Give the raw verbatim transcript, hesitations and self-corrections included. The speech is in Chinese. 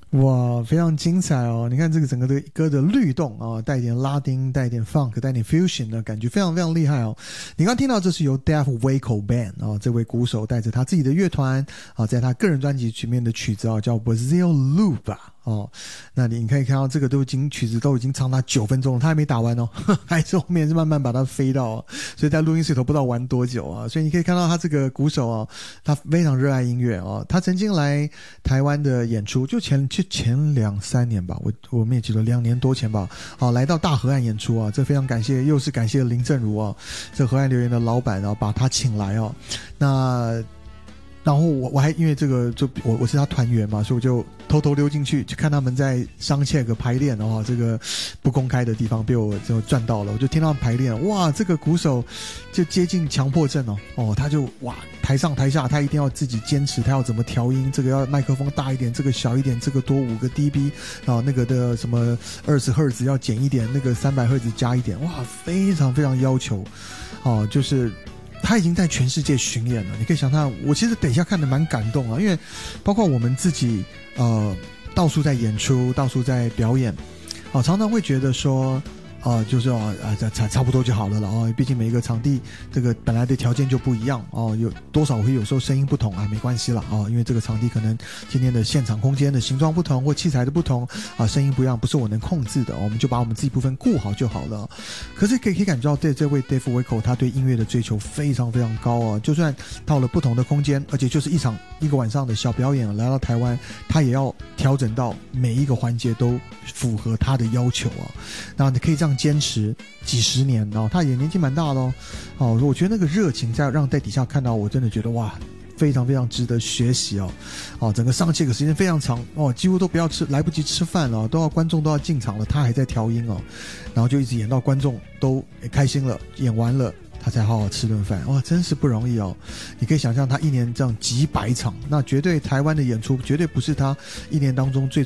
哇，非常精彩哦！你看这个整个的歌的律动啊，带一点拉丁，带一点 funk， 带一点 fusion 的感觉，非常非常厉害哦。你刚听到这是由 Dave Waco Band 啊，这位鼓手带着他自己的乐团啊，在他个人专辑里面的曲子啊，叫 Brazil Loop 啊。哦，那你可以看到这个都已经曲子都已经长达九分钟了，他还没打完哦，还是后面是慢慢把它飞到、哦，所以在录音室里头不知道玩多久啊。所以你可以看到他这个鼓手哦，他非常热爱音乐哦。他曾经来台湾的演出，就前就前两三年吧，我我们也记得两年多前吧，好、哦、来到大河岸演出啊，这非常感谢，又是感谢林正如啊，这河岸留言的老板啊，把他请来哦，那。然后我我还因为这个就我我是他团员嘛，所以我就偷偷溜进去去看他们在商切个排练哦，这个不公开的地方被我就赚到了，我就听到排练，哇，这个鼓手就接近强迫症哦，哦，他就哇台上台下他一定要自己坚持，他要怎么调音，这个要麦克风大一点，这个小一点，这个多五个 dB， 然后那个的什么二十赫兹要减一点，那个三百赫兹加一点，哇，非常非常要求，哦，就是。他已经在全世界巡演了，你可以想象，我其实等一下看得蛮感动啊，因为包括我们自己呃到处在演出，到处在表演，哦，常常会觉得说。呃，就是哦，呃，差差不多就好了了哦。毕竟每一个场地这个本来的条件就不一样哦，有多少会有时候声音不同啊，没关系了哦，因为这个场地可能今天的现场空间的形状不同或器材的不同啊，声音不一样，不是我能控制的、哦，我们就把我们自己部分顾好就好了。可是可以可以感觉到，对这位 Dave Waco 他对音乐的追求非常非常高啊，就算到了不同的空间，而且就是一场一个晚上的小表演来到台湾，他也要调整到每一个环节都符合他的要求啊。那你可以这样坚持几十年哦，他也年纪蛮大的哦，哦，我觉得那个热情在让在底下看到，我真的觉得哇，非常非常值得学习哦，哦，整个上这个时间非常长哦，几乎都不要吃，来不及吃饭了，都要观众都要进场了，他还在调音哦，然后就一直演到观众都开心了，演完了。他才好好吃顿饭，哇，真是不容易哦！你可以想象他一年这样几百场，那绝对台湾的演出绝对不是他一年当中最